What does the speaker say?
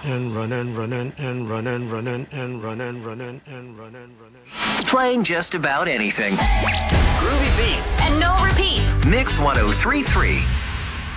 and running, running, and running, running, and running, running, and running, running. Playing just about anything. Groovy beats And no repeats. Mix 1033.